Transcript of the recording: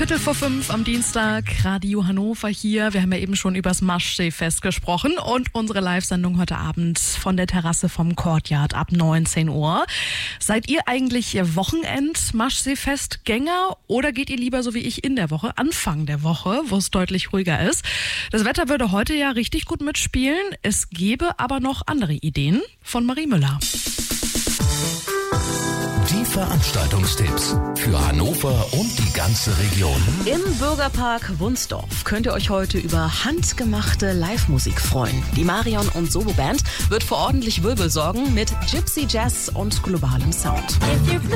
4:15 am Dienstag, Radio Hannover hier. Wir haben ja eben schon übers Maschsee-Fest gesprochen und unsere Live-Sendung heute Abend von der Terrasse vom Courtyard ab 19 Uhr. Seid ihr eigentlich Wochenend-Maschsee-Festgänger oder geht ihr lieber so wie ich in der Woche, Anfang der Woche, wo es deutlich ruhiger ist? Das Wetter würde heute ja richtig gut mitspielen. Es gäbe aber noch andere Ideen von Marie Müller. Die Veranstaltungstipps für Hannover und die ganze Region. Im Bürgerpark Wunsdorf könnt ihr euch heute über handgemachte Live-Musik freuen. Die Marion und Solo Band wird für ordentlich Wirbel sorgen mit Gypsy Jazz und globalem Sound.